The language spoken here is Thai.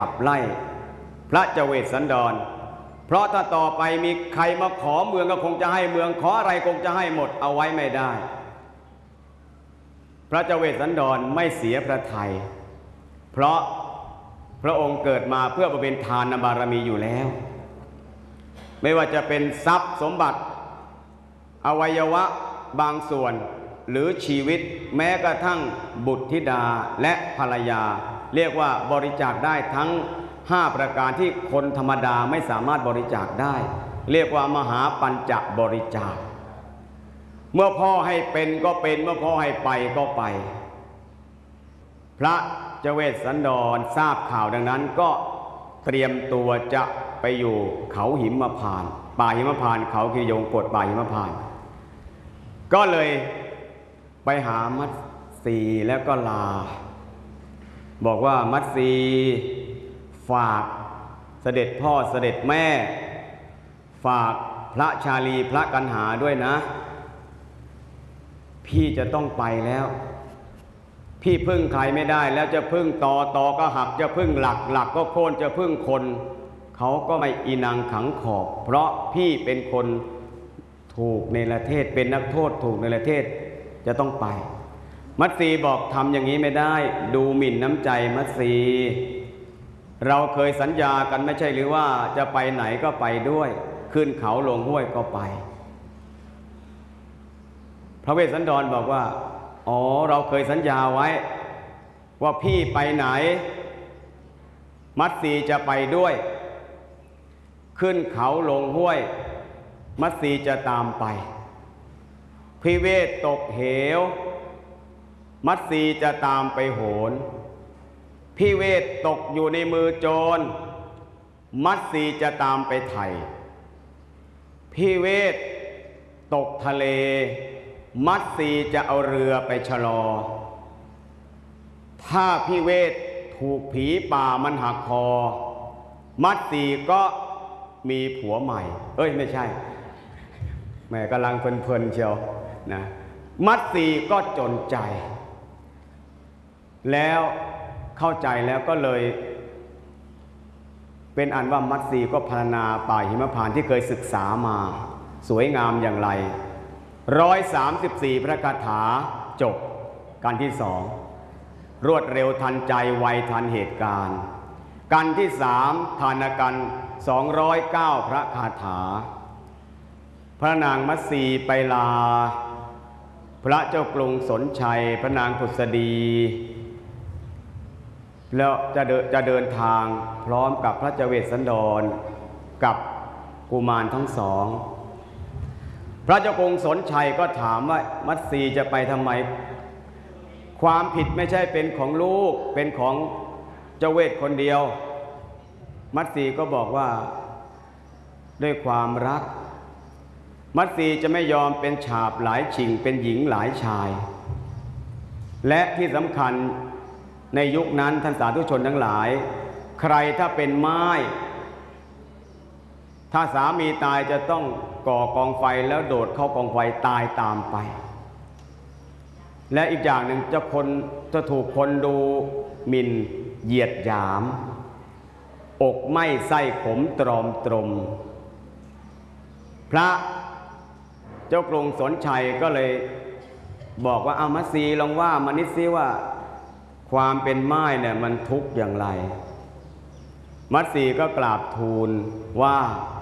ขับไล่พระเจเวสสันดรเพราะถ้าต่อไปมีใครมาขอเมืองก็คงจะให้เมืองขออะไรคงจะให้หมดเอาไว้ไม่ได้พระเจเวสสันดรไม่เสียพระทัยเพราะพระองค์เกิดมาเพื่อบำเพ็ญทานบารมีอยู่แล้วไม่ว่าจะเป็นทรัพย์สมบัติอวัยวะบางส่วนหรือชีวิตแม้กระทั่งบุตรธิดาและภรรยาเรียกว่าบริจาคได้ทั้ง5ประการที่คนธรรมดาไม่สามารถบริจาคได้เรียกว่ามหาปัญจบริจาคเมื่อพ่อให้เป็นก็เป็นเมื่อพ่อให้ไปก็ไปพระเจเวสสันดรทราบข่าวดังนั้นก็เตรียมตัวจะไปอยู่เขาหิมพานต์ป่าหิมพานต์เขากิยงกฎป่าหิมพานต์ก็เลยไปหามัตสีแล้วก็ลาบอกว่ามัตสีฝากเสด็จพ่อเสด็จแม่ฝากพระชาลีพระกันหาด้วยนะพี่จะต้องไปแล้วพี่พึ่งใครไม่ได้แล้วจะพึ่งตอก็หักจะพึ่งหลักก็โค่นจะพึ่งคนเขาก็ไม่อีนังขังขอบเพราะพี่เป็นคนถูกในประเทศเป็นนักโทษถูกในประเทศจะต้องไปมัตสีบอกทำอย่างนี้ไม่ได้ดูหมิ่นน้ำใจมัตสีเราเคยสัญญากันไม่ใช่หรือว่าจะไปไหนก็ไปด้วยขึ้นเขาลงห้วยก็ไปพระเวสสันดรบอกว่าอ๋อเราเคยสัญญาไว้ว่าพี่ไปไหนมัตสีจะไปด้วยขึ้นเขาลงห้วยมัตสีจะตามไปพิเวทตกเหวมัตสีจะตามไปโหนพิเวทตกอยู่ในมือโจรมัตสีจะตามไปไถ่พิเวทตกทะเลมัตสีจะเอาเรือไปชะลอถ้าพิเวทถูกผีป่ามันหักคอมัตสีก็มีผัวใหม่ไม่ใช่แม่กำลังเพลินๆเชียวนะมัตสีก็จนใจแล้วเข้าใจแล้วก็เลยเป็นอันว่ามัตสีก็พรรณนาป่าหิมพานต์ที่เคยศึกษามาสวยงามอย่างไร134พระคาถาจบการที่2รวดเร็วทันใจไวทันเหตุการณ์การที่3ทานกัน209พระคาถาพระนางมัตสีไปลาพระเจ้ากรุงสนชัยพระนางผุษดีแล้วจะเดินทางพร้อมกับพระเจเวสสันดรกับกุมารทั้งสองพระเจ้ากรุงสนชัยก็ถามว่ามัตสีจะไปทำไมความผิดไม่ใช่เป็นของลูกเป็นของเจเวสคนเดียวมัตสีก็บอกว่าด้วยความรักมัตสีจะไม่ยอมเป็นฉาบหลายชิงเป็นหญิงหลายชายและที่สำคัญในยุคนั้นท่านสาธุชนทั้งหลายใครถ้าเป็นม่ายถ้าสามีตายจะต้องก่อกองไฟแล้วโดดเข้ากองไฟตายตามไปและอีกอย่างหนึ่งจะถูกคนดูหมิ่นเหยียดหยามอกไหม้ไส้ขมตรอมตรมพระเจ้ากรุงสนชัยก็เลยบอกว่าเอามัตสีลองว่ามานิดซิว่าความเป็นม่ายเนี่ยมันทุกข์อย่างไรมัตสีก็กราบทูลว่า